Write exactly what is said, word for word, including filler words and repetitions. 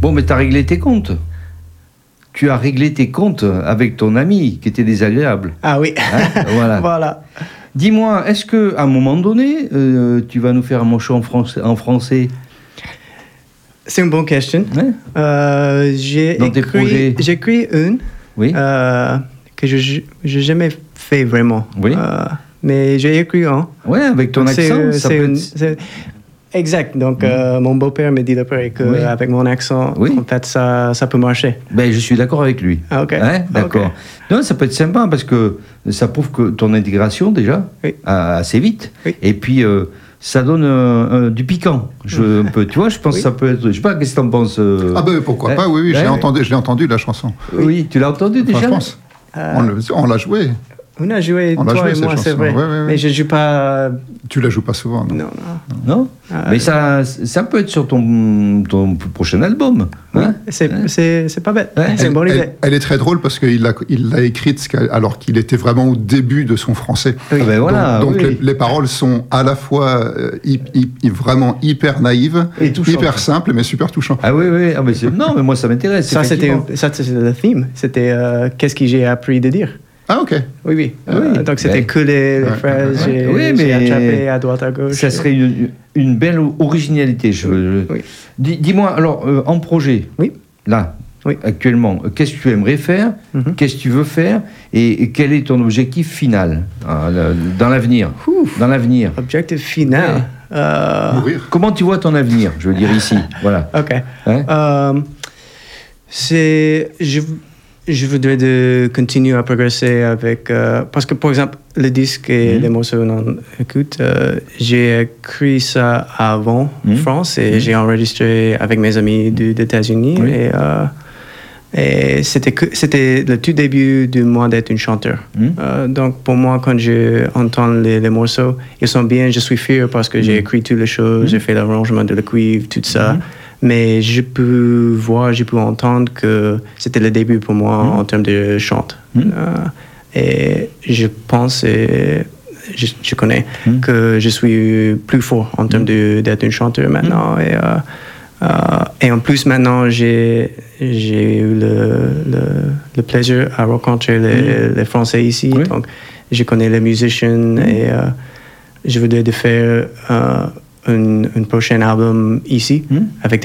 Bon, mais tu as réglé tes comptes. Tu as réglé tes comptes avec ton ami, qui était désagréable. Ah oui, hein, voilà. voilà. Dis-moi, est-ce qu'à un moment donné, euh, tu vas nous faire un morceau en français, en français? C'est une bonne question. Ouais. Euh, j'ai Dans tes écrit, projets. j'ai écrit une Oui. euh, que je n'ai jamais fait vraiment. Oui. Euh, mais j'ai écrit un. Ouais, avec ton Donc, c'est- accent, ça c'est peut une- être... c'est- Exact. Donc, euh, mon beau-père me dit d'après Oui. qu'avec mon accent, Oui. en fait, ça, ça peut marcher. Ben, je suis d'accord avec lui. Ah, ok. Hein, d'accord. Ok. Non, ça peut être sympa parce que ça prouve que ton intégration, déjà, Oui. a- assez vite. Oui. Et puis, euh, ça donne euh, euh, du piquant. Je, un peu, tu vois, je pense Oui. que ça peut être... Je sais pas, qu'est-ce que t'en penses euh, Ah ben pourquoi hein pas, oui, oui, je l'ai Hein entendu, je l'ai entendu la chanson. Oui, tu l'as entendu Enfin, déjà je pense. Euh, On, le- on l'a joué. On a joué, On a toi joué et cette moi, c'est chanson. vrai. Ouais, ouais, ouais. Mais je ne joue pas... Tu la joues pas souvent, non? Non, non. Non Ah, Mais ça, ça peut être sur ton, ton prochain album. Oui, hein c'est, Hein c'est, c'est pas bête. Ouais. C'est une bonne elle, idée. elle- elle est très drôle parce qu'il l'a, il l'a écrite alors qu'il était vraiment au début de son français. Oui. Ah ben voilà, donc donc oui. les, les paroles sont à la fois euh, hy- hy- hy- vraiment hyper naïves, Et touchantes. hyper simples, mais super touchantes. Ah oui, oui. Ah, mais c'est- non, mais moi, ça m'intéresse. Ça, c'était, effectivement. ça, c'était le theme. C'était euh, qu'est-ce que j'ai appris de dire. Ah ok. Oui, oui. Oui. Euh, donc, c'était Ben, que les, les ouais, phrases. ouais, J'ai, oui, mais j'ai attrapé à droite, à gauche. Ça serait une, une belle originalité. Je, je- Oui. Dis- Dis-moi, alors, euh, en projet, Oui. là, Oui. actuellement, euh, qu'est-ce que tu aimerais faire Mhm. Qu'est-ce que tu veux faire et, et quel est ton objectif final hein, le- dans l'avenir Ouf. Dans l'avenir. Objectif final. Ouais. Euh, Mourir. Comment tu vois ton avenir Je veux dire ici, voilà. OK. Hein Euh, c'est, je, je voudrais de continuer à progresser avec... euh, parce que, par exemple, le disque et Mhm. les morceaux qu'on écoute, euh, j'ai écrit ça avant en Mhm. France et Mhm. j'ai enregistré avec mes amis du- des États-Unis. Oui. Et, euh, et c'était, que- c'était le tout début de moi d'être un chanteur. Mhm. Euh, donc, pour moi, quand j'entends les, les morceaux, ils sont bien, je suis fier parce que j'ai écrit toutes les choses, j'ai fait l'arrangement de la cuivre, tout ça. Mhm. Mais je peux voir, je peux entendre que c'était le début pour moi Mhm. en termes de chant. Mhm. Euh, et je pense, et je, je connais, Mhm. que je suis plus fort en termes de, d'être un chanteur maintenant. Et, euh, euh, et en plus, maintenant, j'ai, j'ai eu le, le, le plaisir à rencontrer les, les Français ici. Oui. Donc, je connais les musiciens et euh, je voudrais de faire euh, un, un prochain album ici Mhm. avec